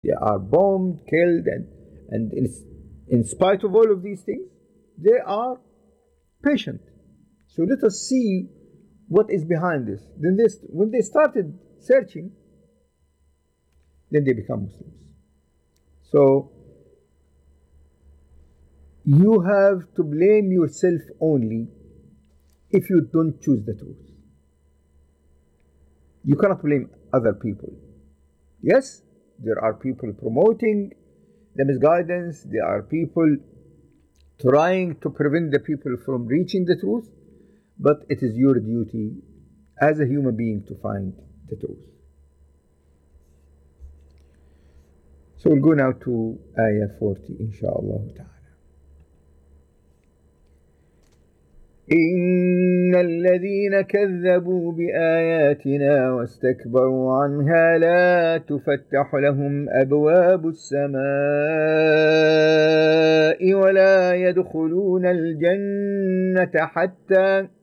They are bombed, killed, and in spite of all of these things, they are patient. So let us see what is behind this. Then when they started searching, then they become Muslims. So you have to blame yourself only if you don't choose the truth. You cannot blame other people. Yes, there are people promoting the misguidance, there are people trying to prevent the people from reaching the truth, but it is your duty as a human being to find the truth. So we'll go now to Ayah 40, inshallah ta'ala. إن الذين كذبوا بآياتنا واستكبروا عنها لا تفتح لهم أبواب السماء ولا يدخلون الجنة